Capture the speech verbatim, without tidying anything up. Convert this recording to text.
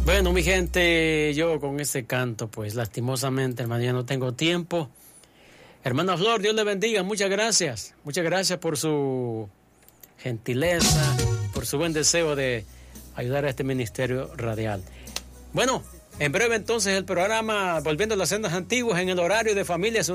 Bueno, mi gente, yo con ese canto, pues lastimosamente, hermano, ya no tengo tiempo. Hermana Flor, Dios le bendiga, muchas gracias. Muchas gracias por su gentileza, por su buen deseo de ayudar a este ministerio radial. Bueno, en breve entonces el programa Volviendo a las Sendas Antiguas en el horario de Familias